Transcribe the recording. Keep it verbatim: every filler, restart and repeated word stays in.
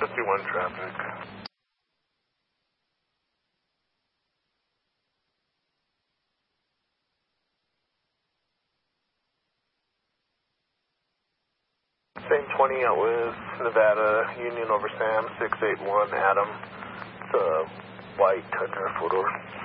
fifty-one traffic. Same twenty out with Nevada, Union over Sam, six eight one, Adam. It's a white Tundra four-door.